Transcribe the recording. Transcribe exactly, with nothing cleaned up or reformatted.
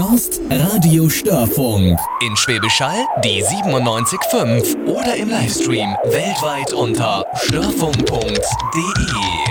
hörst Radio Störfunk. In Schwäbisch Hall die siebenundneunzig Komma fünf oder im Livestream weltweit unter störfunk punkt de.